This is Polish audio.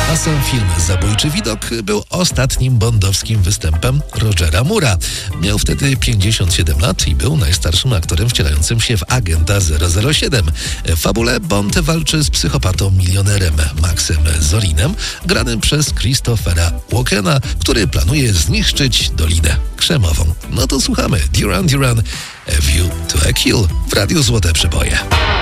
A sam film Zabójczy widok był ostatnim bondowskim występem Rogera Moore'a. Miał wtedy 57 lat i był najstarszym aktorem wcielającym się w agenta 007. W fabule Bond walczy z psychopatą milionerem Maxem Zorinem, granym przez Christophera Walkena, który planuje zniszczyć Dolinę Krzemową. No to słuchamy. Duran Duran, A View to a Kill w Radiu Złote Przeboje.